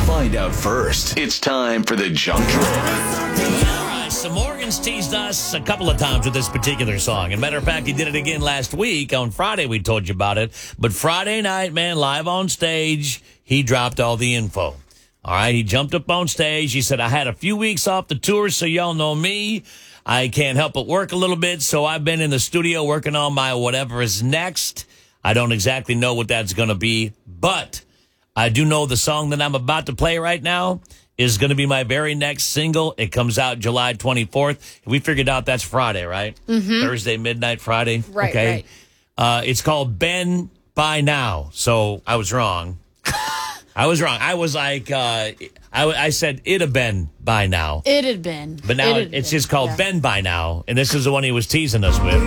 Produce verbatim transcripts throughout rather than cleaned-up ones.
Find out first. It's time for the junk drawer. So Morgan's teased us a couple of times with this particular song. And matter of fact, he did it again last week. On Friday, we told you about it. But Friday night, man, live on stage, he dropped all the info. All right, he jumped up on stage. He said, I had a few weeks off the tour, so y'all know me. I can't help but work a little bit, so I've been in the studio working on my whatever is next. I don't exactly know what that's going to be, but I do know the song that I'm about to play right now is going to be my very next single. It comes out July twenty-fourth. We figured out that's Friday, right? Mm-hmm. Thursday, midnight, Friday. Right, okay. right. Uh, it's called Ben By Now. So I was wrong. I was wrong. I was like, uh, I, I said it had been by now. It had been. But now it it's been. just called yeah. Ben By Now. And this is the one he was teasing us with.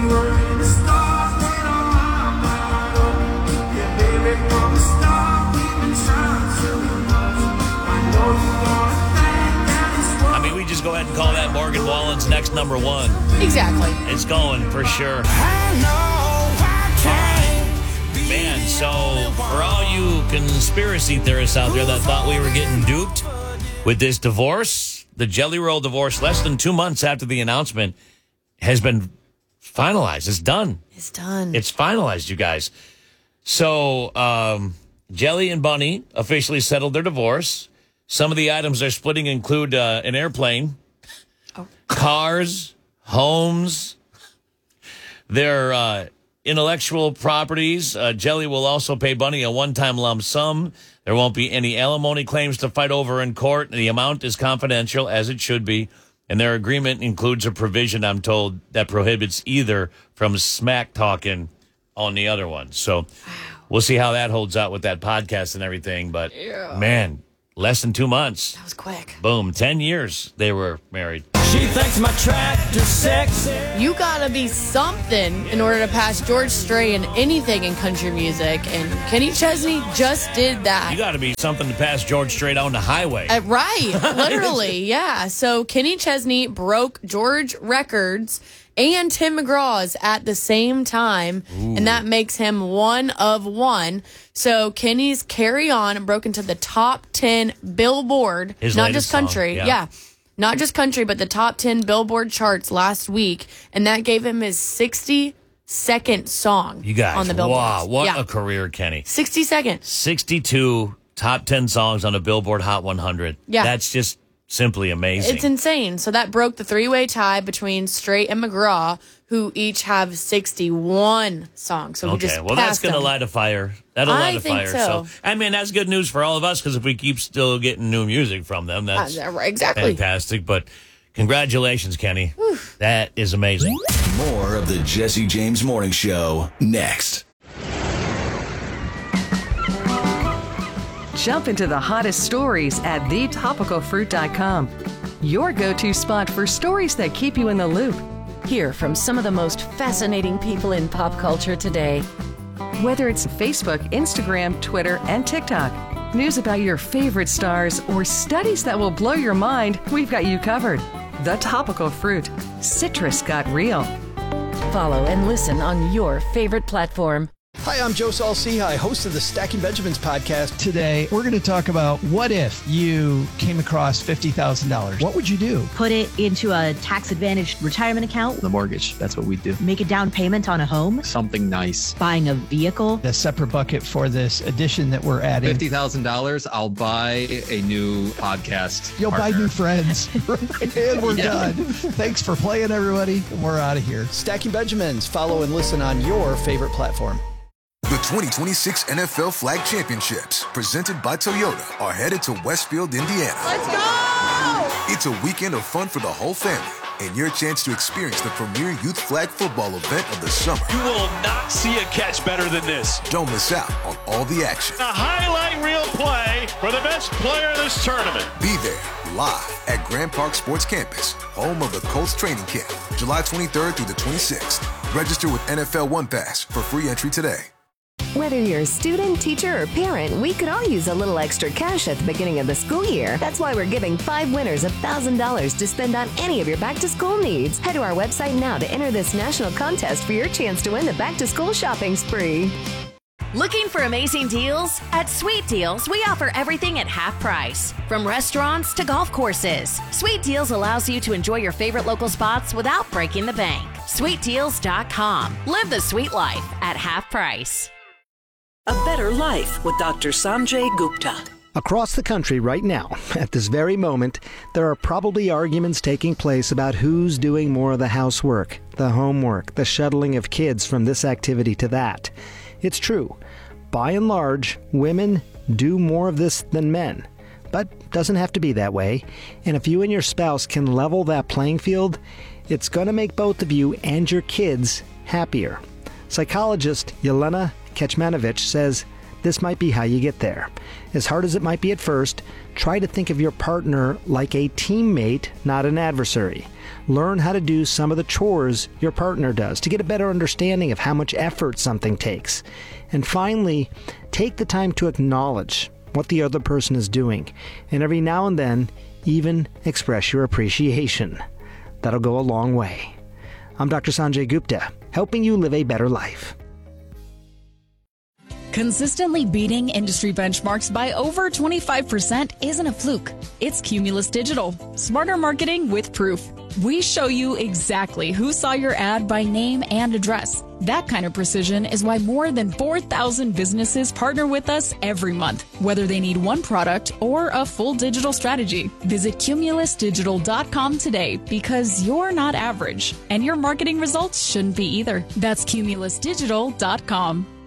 I mean, we just go ahead and call that Morgan Wallen's next number one. Exactly. It's going for sure. Man, so for all you conspiracy theorists out there that thought we were getting duped with this divorce, the Jelly Roll divorce, less than two months after the announcement, has been finalized. It's done. It's done. It's finalized, you guys. So um, Jelly and Bunny officially settled their divorce. Some of the items they're splitting include uh, an airplane, oh. cars, homes, their uh, intellectual properties. Uh, Jelly will also pay Bunny a one-time lump sum. There won't be any alimony claims to fight over in court. The amount is confidential, as it should be. And their agreement includes a provision, I'm told, that prohibits either from smack talking on the other one. So we'll see how that holds out with that podcast and everything. But, yeah. man, less than two months. That was quick. Boom. Ten years they were married. She thinks my tractor sexy. You gotta be something in order to pass George Strait in anything in country music, and Kenny Chesney just did that. You got to be something to pass George Strait on the highway. Uh, right, literally, yeah. So Kenny Chesney broke George records and Tim McGraw's at the same time, Ooh. and that makes him one of one. So Kenny's Carry On broke into the top ten Billboard, His not latest just country, song, yeah. yeah. Not just country, but the top ten Billboard charts last week, and that gave him his sixty-second song You guys, on the Billboard. wow, what yeah. a career, Kenny. sixty-second. sixty-two top ten songs on the Billboard Hot one hundred. Yeah. That's just simply amazing. It's insane. So that broke the three-way tie between Strait and McGraw, who each have sixty-one songs. So we okay, just well, that's passed going to them. light a fire. That'll I light a think fire. so. I mean, that's good news for all of us because if we keep still getting new music from them, that's Uh, exactly. fantastic. But congratulations, Kenny. Whew. That is amazing. More of the Jesse James Morning Show next. Jump into the hottest stories at the topical fruit dot com. Your go-to spot for stories that keep you in the loop. Hear from some of the most fascinating people in pop culture today. Whether it's Facebook, Instagram, Twitter, and TikTok, news about your favorite stars, or studies that will blow your mind, we've got you covered. The Topical Fruit. Citrus got real. Follow and listen on your favorite platform. Hi, I'm Joe Saul-Sehy, host of the Stacking Benjamins podcast. Today, we're going to talk about what if you came across fifty thousand dollars? What would you do? Put it into a tax-advantaged retirement account. The mortgage, that's what we do. Make a down payment on a home. Something nice. Buying a vehicle. A separate bucket for this addition that we're adding. fifty thousand dollars, I'll buy a new podcast You'll partner. buy new friends. And we're Yeah. done. Thanks for playing, everybody. We're out of here. Stacking Benjamins. Follow and listen on your favorite platform. The twenty twenty-six N F L Flag Championships, presented by Toyota, are headed to Westfield, Indiana. Let's go! It's a weekend of fun for the whole family and your chance to experience the premier youth flag football event of the summer. You will not see a catch better than this. Don't miss out on all the action. A highlight reel play for the best player of this tournament. Be there live at Grand Park Sports Campus, home of the Colts training camp, July twenty-third through the twenty-sixth. Register with N F L One Pass for free entry today. Whether you're a student, teacher, or parent, we could all use a little extra cash at the beginning of the school year. That's why we're giving five winners one thousand dollars to spend on any of your back-to-school needs. Head to our website now to enter this national contest for your chance to win the back-to-school shopping spree. Looking for amazing deals? At Sweet Deals, we offer everything at half price. From restaurants to golf courses, Sweet Deals allows you to enjoy your favorite local spots without breaking the bank. sweet deals dot com. Live the sweet life at half price. A better life with Doctor Sanjay Gupta. Across the country right now, at this very moment, there are probably arguments taking place about who's doing more of the housework, the homework, the shuttling of kids from this activity to that. It's true. By and large, women do more of this than men. But doesn't have to be that way. And if you and your spouse can level that playing field, it's going to make both of you and your kids happier. Psychologist Yelena Kecmanovic says this might be how you get there. As hard as it might be at first, try to think of your partner like a teammate, not an adversary. Learn how to do some of the chores your partner does to get a better understanding of how much effort something takes. And finally, take the time to acknowledge what the other person is doing, and every now and then, even express your appreciation. That'll go a long way. I'm Doctor Sanjay Gupta, helping you live a better life. Consistently beating industry benchmarks by over twenty-five percent isn't a fluke. It's Cumulus Digital. Smarter marketing with proof. We show you exactly who saw your ad by name and address. That kind of precision is why more than four thousand businesses partner with us every month, whether they need one product or a full digital strategy. Visit cumulus digital dot com today because you're not average, and your marketing results shouldn't be either. That's cumulus digital dot com.